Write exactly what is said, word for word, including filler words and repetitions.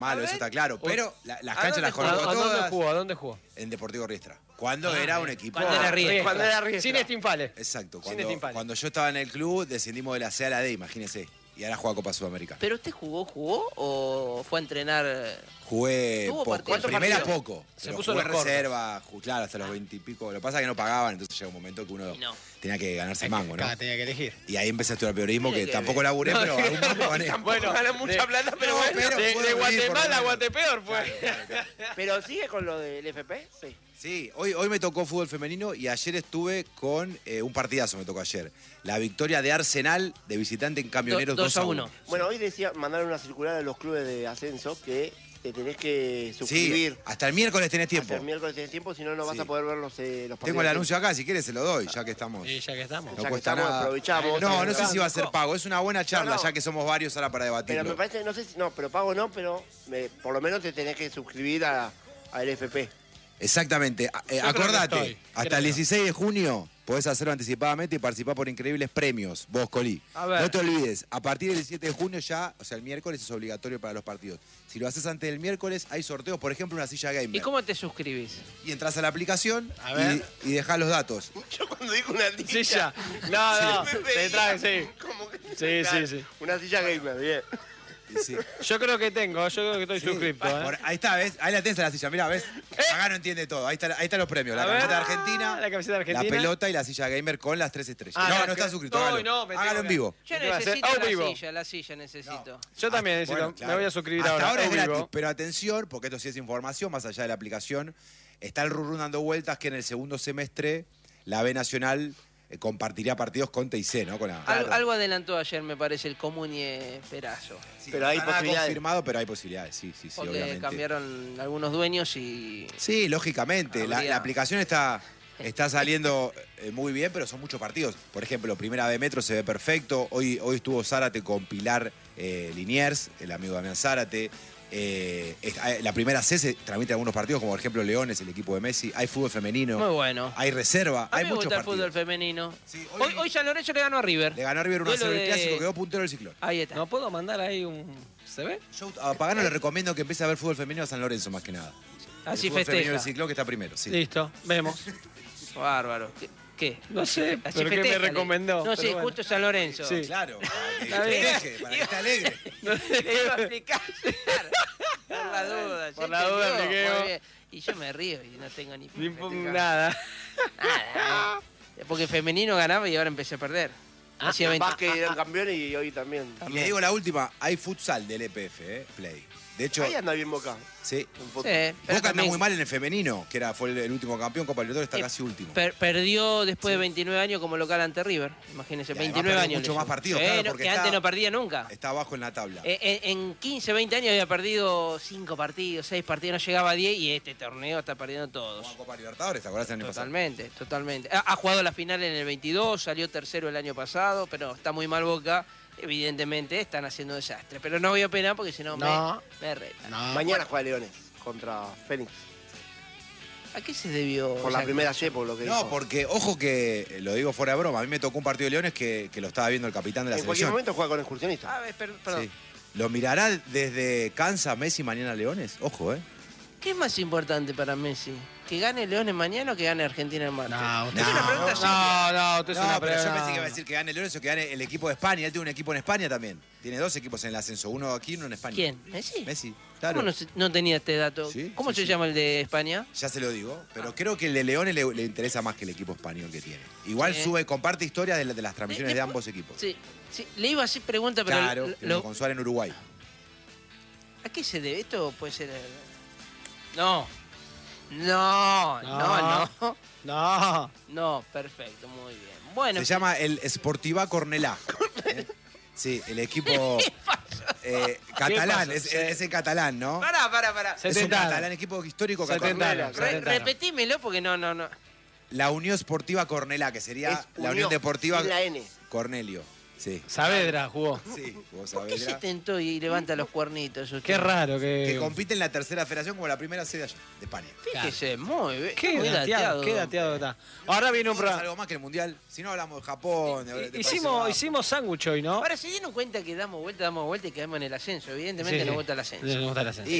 malo, eso está claro. Pero la, las ¿A canchas dónde las jugó? conozco ¿A dónde todas. jugó? ¿A dónde jugó? En Deportivo Riestra. Cuando Ah, era un bien. equipo... Cuando era Riestra. Cuando era Riestra. Sin Estimpales. Exacto. Sin Cuando, Estimpales. cuando yo estaba en el club, descendimos de la C a la D, imagínese. Y ahora juega Copa Sudamericana. ¿Pero usted jugó, jugó o fue a entrenar? Jugué ¿Tuvo poco. partidos? En primera partidos? poco. Se Pero puso jugué los cortos. reserva, ju- claro, hasta los veinte y pico. Lo que pasa es que no pagaban, entonces llega un momento que uno Y no. tenía que ganarse el mango, ¿no? Acá tenía que elegir. Y ahí empecé a estudiar periodismo, Mire que que tampoco bien. laburé, pero algún mango gané. Bueno, gana mucha de- plata, pero No, bueno. pero- De, puedo de vivir, por lo Guatemala a menos. Guatepeor fue. Pero sigue con lo del F P, sí. Sí, hoy, hoy me tocó fútbol femenino y ayer estuve con eh, un partidazo, me tocó ayer. La victoria de Arsenal de visitante en Camioneros Do- dos a uno. Bueno, hoy decía, mandaron una circular a los clubes de ascenso que te tenés que Sí, suscribir. hasta el miércoles tenés tiempo. Hasta el miércoles tenés tiempo, si no, no vas Sí. a poder ver los, eh, los partidos. Tengo el anuncio acá, si quieres se lo doy, ya que estamos. Y ya que estamos. No Ya que cuesta estamos, nada. aprovechamos. No, no sé si va a ser Pero pago, es una buena charla, No, no. ya que somos varios ahora para me debatirlo. parece, no sé si, no, pero pago no, pero me- por lo menos te tenés que suscribir a, al F P. Exactamente. A- eh, Yo creo que acordate, estoy, hasta creo. el dieciséis de junio podés hacerlo anticipadamente y participar por increíbles premios, vos, Colí. A ver. No te olvides, a partir del diecisiete de junio ya, o sea, el miércoles es obligatorio para los partidos. Si lo haces antes del miércoles, hay sorteos, por ejemplo, una silla gamer. ¿Y cómo te suscribís? Y entras a la aplicación A ver. y, y dejás los datos. Yo cuando digo una Sí, ya. No, no. me Te veía trae, sí. como que- Sí, sí, sí. Una silla gamer, bien. Y sí. Yo creo que tengo, yo creo que estoy Sí. suscripto. Por- ¿eh? ahí está, ¿ves? Ahí la tenés en la silla, mirá, ¿ves? Acá no entiende todo. Ahí, está, ahí están los premios. La A ver. camiseta de Argentina, La camiseta de Argentina. la pelota y la silla gamer con las tres estrellas. Ah, no, no, no está que- suscrito. no, hágalo. no, me tengo Hágalo en que- vivo. Yo ¿Qué va a hacer? necesito Ah, la vivo. silla, la silla necesito. Yo también Ah, necesito. bueno, claro. Me voy a suscribir Hasta ahora. ahora es en gratis, vivo. pero atención, porque esto sí es información, más allá de la aplicación. Está el run dando vueltas que en el segundo semestre la B Nacional eh, compartiría partidos con T I C, ¿no? Con la, Al- Algo adelantó ayer, me parece, el Comunie Perazo. Sí, pero no hay está nada posibilidades. confirmado, pero hay posibilidades, sí, sí, sí, Porque obviamente. cambiaron algunos dueños y... Sí, lógicamente. La, Habría- la aplicación está, está saliendo eh, muy bien, pero son muchos partidos. Por ejemplo, Primera B Metro se ve perfecto. Hoy, hoy estuvo Zárate con Pilar eh, Liniers, el amigo Damián Zárate. Eh, es- hay- la Primera C se transmite algunos partidos, como por ejemplo Leones, el equipo de Messi. Hay fútbol femenino. Muy bueno. Hay reserva. A Hay mí me muchos gusta el partidos. fútbol femenino. Sí, hoy, hoy- hoy San Lorenzo le ganó a River. Le ganó a River uno a cero Duelo el de- clásico, quedó puntero del ciclón. Ahí está. ¿No puedo mandar ahí un. ¿Se ve? Yo a Pagano le recomiendo que empiece a ver fútbol femenino a San Lorenzo más que nada. Así el fútbol femenino del festeja. ciclón que está primero, sí. Listo, vemos. Bárbaro. ¿Qué? qué? No sé, Así pero ¿qué me festeja, le- recomendó? No, Pero sí, bueno. justo San Lorenzo. Sí. Claro, para que Está bien. festeje, para que esté alegre. Le iba a explicar. Por la duda. Por ¿se la duda entendió? expliqué Muy vos. bien. Y yo me río y no tengo ni... Ni festejar. nada. Nada, eh. Porque femenino ganaba y ahora empecé a perder. Hacía veinte... Básquet eran campeones y hoy también. Y le digo la última, hay futsal del E P F, ¿eh? Play. De hecho, Ahí anda bien Boca. sí. Un poco. Sí, pero Boca anda también muy mal en el femenino, que era, fue el, el último campeón, Copa Libertadores está Eh, casi último. per- perdió después de veintinueve años como local ante River. Imagínense, Y además veintinueve perdió años. mucho le más llevó. partidos, Sí, claro, no, porque que está- antes no perdía nunca. Está abajo en la tabla. Eh, En, en quince, veinte años había perdido cinco partidos, seis partidos, no llegaba a diez y este torneo está perdiendo todos. Jugó a Copa Libertadores, ¿te acordás el año pasado? Totalmente, totalmente. Ha, ha jugado la final en el veintidós, salió tercero el año pasado, pero está muy mal Boca. Evidentemente están haciendo desastre. Pero no voy a opinar porque si no me, No. me retan. No. Mañana juega Leones contra Fénix. ¿A qué se debió? Por la esa- primera C, por lo que No, dijo. porque, ojo que, eh, lo digo fuera de broma, a mí me tocó un partido de Leones que, que lo estaba viendo el capitán de la En cualquier selección. momento juega con excursionistas. Ah, ver, per- perdón. Sí. ¿Lo mirará desde Kansas, Messi, mañana Leones? Ojo, ¿eh? ¿Qué es más importante para Messi? ¿Que gane Leones mañana o que gane Argentina en martes? No, usted Es no, una pregunta simple. No, no, usted es No, una pero yo pre- pensé que iba a decir que gane Leones o que gane el equipo de España. Él tiene un equipo en España también. Tiene dos equipos en el ascenso, uno aquí y uno en España. ¿Quién? ¿Messi? Messi, claro. ¿Cómo no, se- no tenía este dato? Sí, ¿Cómo sí, se sí. llama el de España? Ya se lo digo, pero creo que el de Leones le, le interesa más que el equipo español que tiene. Igual Sí. sube, comparte historias de, la- de las transmisiones De- de, de- ambos equipos. Sí, sí, le iba a hacer pregunta, pero Claro, lo- que lo- con Suárez en Uruguay. ¿a qué se debe? Esto puede ser... eh, No. No, no, no. No. No, perfecto, muy bien. Bueno, Se llama el Sportiva Cornelá. ¿eh? Sí, el equipo eh, catalán, pasó? es, Sí. es en catalán, ¿no? Pará, pará, pará. Es un setenta. catalán, equipo histórico setenta catalán. años, Re- setenta años. repetímelo porque no, no, no. La Unión Sportiva Cornelá, que sería Es la Unión Deportiva sin la N. Cornelio. Sí, Saavedra jugó. sí, vos ¿Por qué se sabés. tentó y levanta los cuernitos? usted? Qué raro Que que. compite en la tercera federación como la primera sede allá, de España. Fíjese, muy bien. Qué muy dateado, qué dateado está. Ahora viene un Todo es programa. algo más que el Mundial. Si no hablamos de Japón, de, de Países Hicimos, Bajos. hicimos sándwich hoy, ¿no? Ahora se dieron cuenta que damos vuelta, damos vuelta y quedamos en el ascenso. Evidentemente Sí, nos sí. gusta el ascenso. Nos gusta el ascenso. Y